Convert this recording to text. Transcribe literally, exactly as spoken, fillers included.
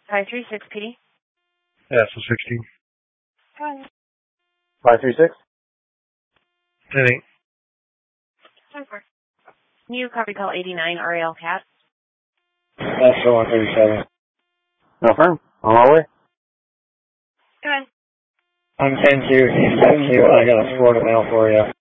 five three six P D. Yeah, so sixteen. Go ahead. five three six? ten eight. ten four. New copy call eighty-nine R A L Cat. That's the one thirty-seven. No firm. On my way. Go ahead. I'm ten two. Thank you. I got a Florida mail for you.